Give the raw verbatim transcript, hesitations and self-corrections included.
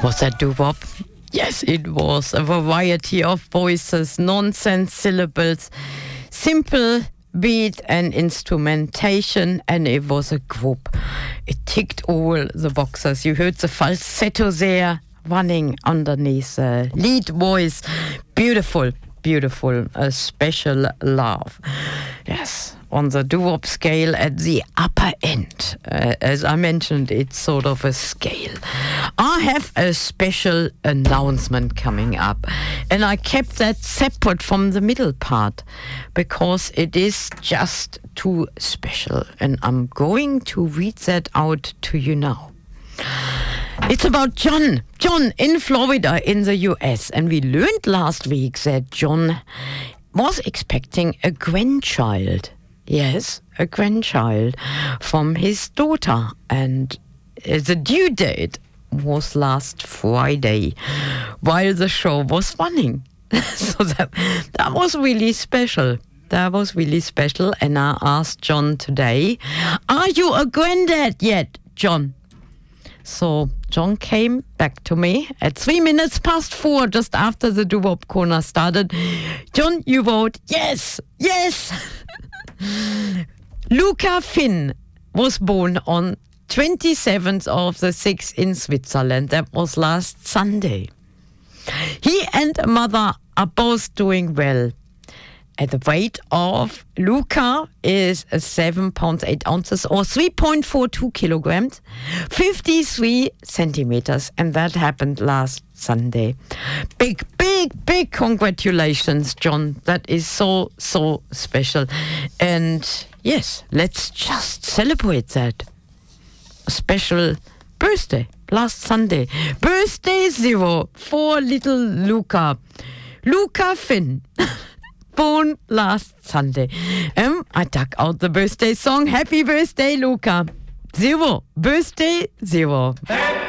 Was that doo-wop? Yes, it was. A variety of voices, nonsense syllables, simple beat and instrumentation, and it was a group. It ticked all the boxes. You heard the falsetto there running underneath the lead voice. Beautiful, beautiful, a special love. Yes, on the doo-wop scale at the upper end. Uh, as I mentioned, it's sort of a scale. I have a special announcement coming up, and I kept that separate from the middle part because it is just too special, and I'm going to read that out to you now. It's about John. John in Florida in the U S, and we learned last week that John was expecting a grandchild. Yes, a grandchild from his daughter, and the due date was last Friday while the show was running. So that, that was really special. That was really special, and I asked John today, are you a granddad yet, John? So John came back to me at three minutes past four, just after the doo-wop corner started. John, you vote yes, yes. Luca Finn was born on twenty-seventh of the sixth in Switzerland. That was last Sunday. He and mother are both doing well. And the weight of Luca is seven pounds eight ounces or three point four two kilograms, fifty-three centimeters, and that happened last Sunday. Big, big, big congratulations, John. That is so, so special. And yes, let's just celebrate that. A special birthday last Sunday. Birthday zero for little Luca. Luca Finn. Born last Sunday. Um, I dug out the birthday song. Happy birthday, Luca. Zero. Birthday zero.